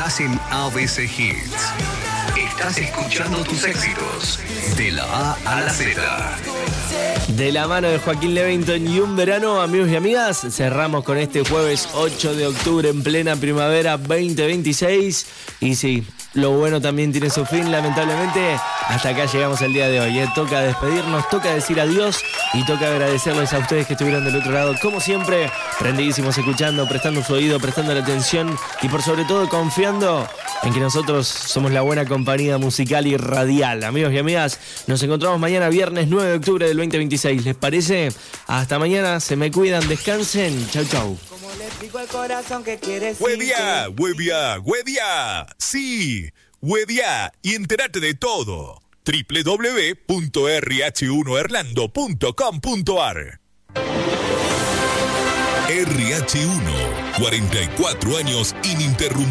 Estás en ABC Hits. Estás escuchando tus éxitos de la A a la Z. De la mano de Joaquín Levington y un verano, amigos y amigas, cerramos con este jueves 8 de octubre en plena primavera 2026. Y sí, lo bueno también tiene su fin, lamentablemente. Hasta acá llegamos el día de hoy. Toca despedirnos, toca decir adiós y toca agradecerles a ustedes que estuvieron del otro lado. Como siempre, prendidísimos escuchando, prestando su oído, prestando la atención y por sobre todo confiando en que nosotros somos la buena compañía musical y radial. Amigos y amigas, nos encontramos mañana viernes 9 de octubre del 2026. ¿Les parece? Hasta mañana, se me cuidan, descansen. Chau, chau. Huevia. Sí, Huevia y entérate de todo. www.rh1orlando.com.ar RH1, 44 años ininterrumpidos.